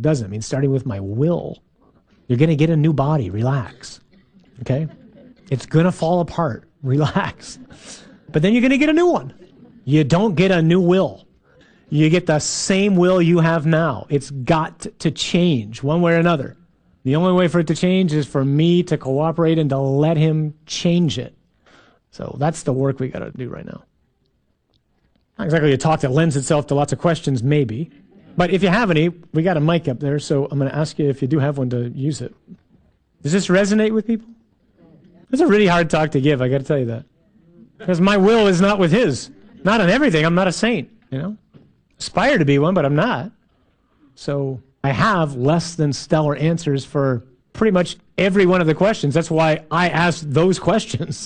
It doesn't. It means starting with my will. You're going to get a new body. Relax. Okay? It's going to fall apart. Relax. But then you're going to get a new one. You don't get a new will. You get the same will you have now. It's got to change one way or another. The only way for it to change is for me to cooperate and to let him change it. So that's the work we got to do right now. Not exactly a talk that lends itself to lots of questions, maybe. But if you have any, we got a mic up there, so I'm going to ask you if you do have one to use it. Does this resonate with people? It's a really hard talk to give, I got to tell you that. Because my will is not with his. Not on everything. I'm not a saint, you know. Aspire to be one, but I'm not. So I have less than stellar answers for pretty much every one of the questions. That's why I asked those questions.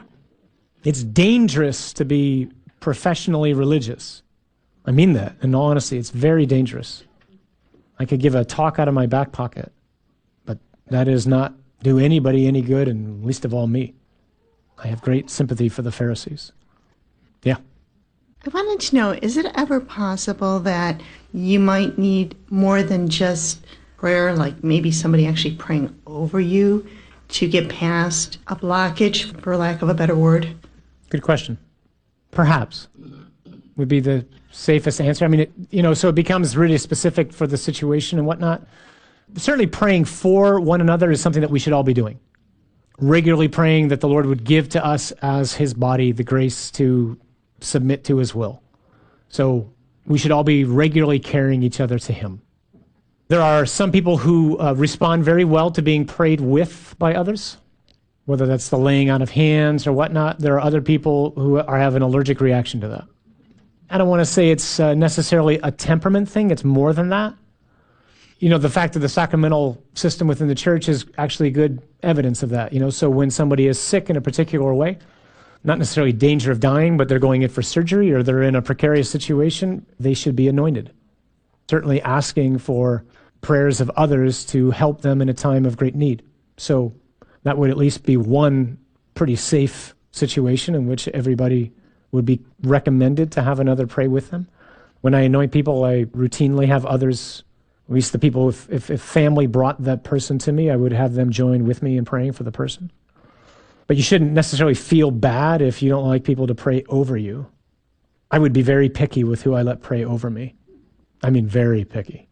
It's dangerous to be professionally religious. I mean that, in all honesty. It's very dangerous. I could give a talk out of my back pocket, but that does not do anybody any good, and least of all me. I have great sympathy for the Pharisees. Yeah. I wanted to know, is it ever possible that you might need more than just prayer, like maybe somebody actually praying over you to get past a blockage, for lack of a better word? Good question. Perhaps would be the safest answer. I mean, so it becomes really specific for the situation and whatnot. Certainly praying for one another is something that we should all be doing. Regularly praying that the Lord would give to us as his body the grace to submit to his will. So we should all be regularly carrying each other to him. There are some people who respond very well to being prayed with by others, whether that's the laying on of hands or whatnot. There are other people who have an allergic reaction to that. I don't want to say it's necessarily a temperament thing. It's more than that. You know, the fact of the sacramental system within the church is actually good evidence of that. You know, so when somebody is sick in a particular way, not necessarily danger of dying, but they're going in for surgery or they're in a precarious situation, they should be anointed. Certainly asking for prayers of others to help them in a time of great need. So that would at least be one pretty safe situation in which everybody would be recommended to have another pray with them. When I anoint people, I routinely have others, at least the people, if family brought that person to me, I would have them join with me in praying for the person. But you shouldn't necessarily feel bad if you don't like people to pray over you. I would be very picky with who I let pray over me. I mean, very picky.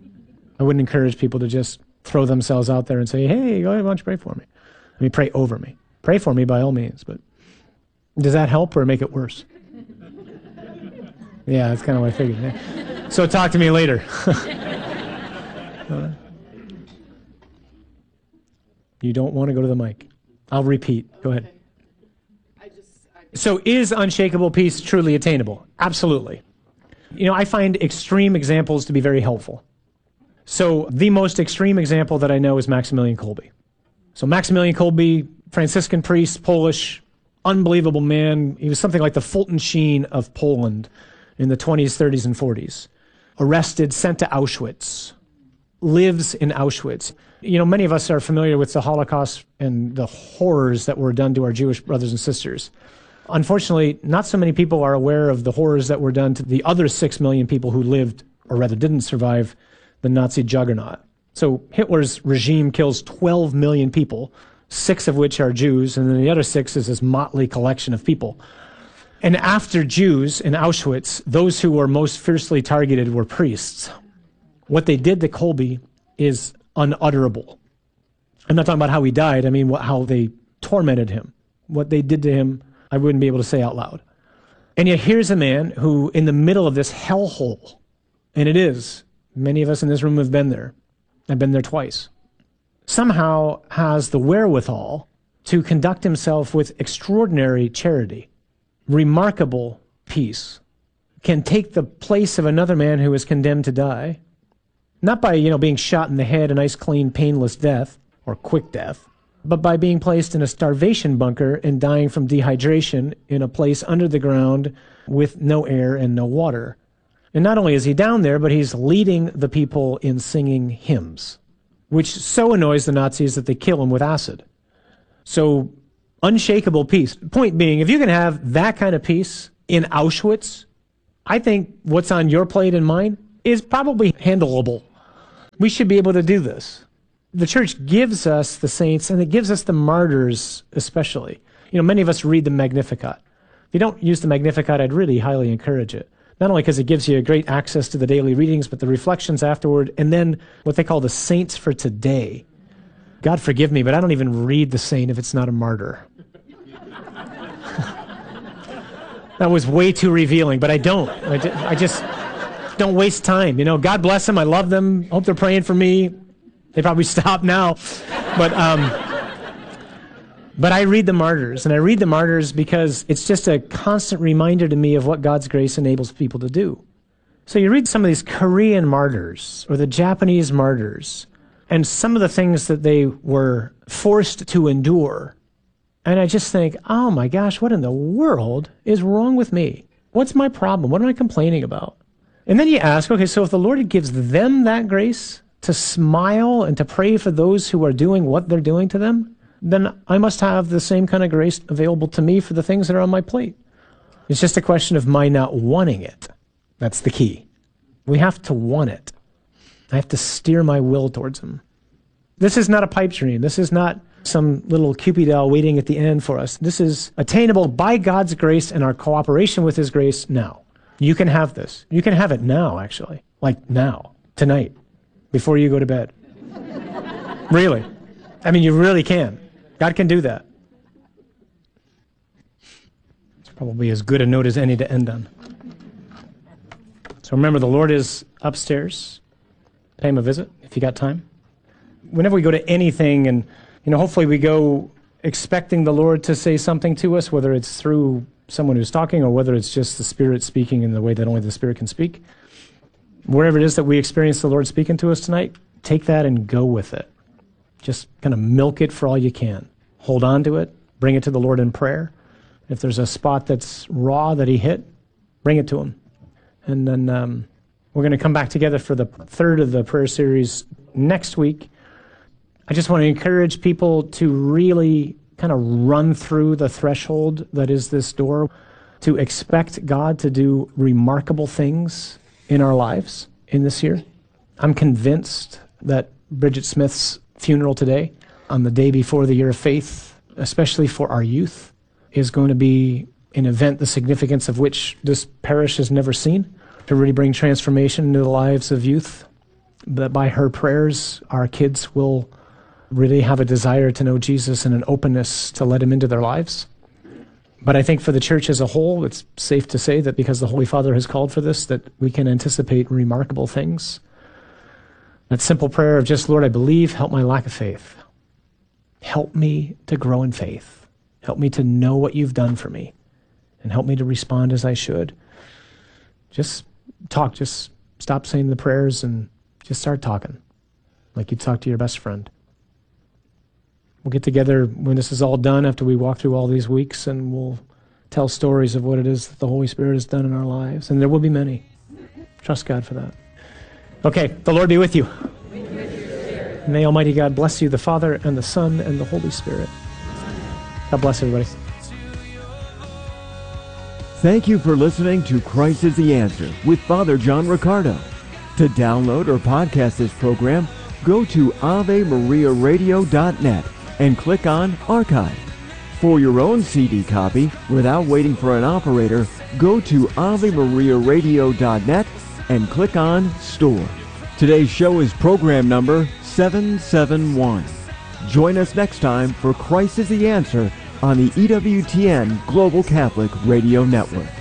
I wouldn't encourage people to just throw themselves out there and say, hey, go ahead, why don't you pray for me? I mean, pray over me. Pray for me by all means, but does that help or make it worse? Yeah, that's kind of what I figured. Yeah. So talk to me later. You don't want to go to the mic. I'll repeat. Go ahead. So is unshakable peace truly attainable? Absolutely. You know, I find extreme examples to be very helpful. So the most extreme example that I know is Maximilian Kolbe. So Maximilian Kolbe, Franciscan priest, Polish, unbelievable man. He was something like the Fulton Sheen of Poland in the 20s, 30s, and 40s. Arrested, sent to Auschwitz, lives in Auschwitz. You know, many of us are familiar with the Holocaust and the horrors that were done to our Jewish brothers and sisters. Unfortunately, not so many people are aware of the horrors that were done to the other 6 million people who lived, or rather didn't survive, the Nazi juggernaut. So Hitler's regime kills 12 million people, 6 of which are Jews, and then the other 6 is this motley collection of people. And after Jews in Auschwitz, those who were most fiercely targeted were priests. What they did to Kolbe is unutterable. I'm not talking about how he died. I mean, how they tormented him. What they did to him, I wouldn't be able to say out loud. And yet here's a man who, in the middle of this hellhole, and it is, many of us in this room have been there. I've been there twice. Somehow has the wherewithal to conduct himself with extraordinary charity, remarkable peace, can take the place of another man who is condemned to die, not by, being shot in the head, a nice, clean, painless death, or quick death, but by being placed in a starvation bunker and dying from dehydration in a place under the ground with no air and no water. And not only is he down there, but he's leading the people in singing hymns, which so annoys the Nazis that they kill him with acid. So, unshakable peace. Point being, if you can have that kind of peace in Auschwitz, I think what's on your plate and mine is probably handleable. We should be able to do this. The church gives us the saints, and it gives us the martyrs especially. Many of us read the Magnificat. If you don't use the Magnificat, I'd really highly encourage it. Not only because it gives you great access to the daily readings, but the reflections afterward, and then what they call the saints for today. God forgive me, but I don't even read the saint if it's not a martyr. That was way too revealing, but I don't. I just don't waste time. God bless them. I love them. Hope they're praying for me. They probably stop now. But I read the martyrs, and I read the martyrs because it's just a constant reminder to me of what God's grace enables people to do. So you read some of these Korean martyrs or the Japanese martyrs, and some of the things that they were forced to endure. And I just think, oh my gosh, what in the world is wrong with me? What's my problem? What am I complaining about? And then you ask, okay, so if the Lord gives them that grace to smile and to pray for those who are doing what they're doing to them, then I must have the same kind of grace available to me for the things that are on my plate. It's just a question of my not wanting it. That's the key. We have to want it. I have to steer my will towards Him. This is not a pipe dream. This is not some little Cupid doll waiting at the end for us. This is attainable by God's grace and our cooperation with His grace now. You can have this. You can have it now, actually. Like now, tonight, before you go to bed. Really. I mean, you really can. God can do that. It's probably as good a note as any to end on. So remember, the Lord is upstairs. Pay Him a visit if you got time. Whenever we go to anything, and hopefully we go expecting the Lord to say something to us, whether it's through someone who's talking or whether it's just the Spirit speaking in the way that only the Spirit can speak. Wherever it is that we experience the Lord speaking to us tonight, take that and go with it. Just kind of milk it for all you can. Hold on to it. Bring it to the Lord in prayer. If there's a spot that's raw that He hit, bring it to Him. And then we're going to come back together for the third of the prayer series next week. I just want to encourage people to really kind of run through the threshold that is this door, to expect God to do remarkable things in our lives in this year. I'm convinced that Bridget Smith's funeral today, on the day before the Year of Faith, especially for our youth, is going to be an event the significance of which this parish has never seen, to really bring transformation into the lives of youth. That by her prayers, our kids will really have a desire to know Jesus and an openness to let Him into their lives. But I think for the church as a whole, it's safe to say that because the Holy Father has called for this, that we can anticipate remarkable things. That simple prayer of just, Lord, I believe, help my lack of faith. Help me to grow in faith. Help me to know what You've done for me. And help me to respond as I should. Just talk. Just stop saying the prayers and just start talking like you'd talk to your best friend. We'll get together when this is all done after we walk through all these weeks, and we'll tell stories of what it is that the Holy Spirit has done in our lives. And there will be many. Trust God for that. Okay, the Lord be with you. May Almighty God bless you, the Father, and the Son, and the Holy Spirit. God bless everybody. Thank you for listening to Christ is the Answer with Father John Riccardo. To download or podcast this program, go to AveMariaRadio.net and click on Archive. For your own CD copy, without waiting for an operator, go to AveMariaRadio.net and click on Store. Today's show is program number 771. Join us next time for Christ is the Answer on the EWTN Global Catholic Radio Network.